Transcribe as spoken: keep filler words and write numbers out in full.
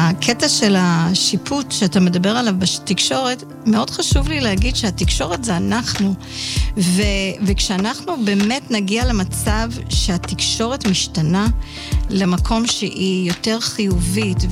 הקטע של השיפוט שאתה מדבר עליו בתקשורת, מאוד חשוב לי להגיד שהתקשורת זה אנחנו, ו, וכשאנחנו באמת נגיע למצב שהתקשורת משתנה למקום שהיא יותר חיובית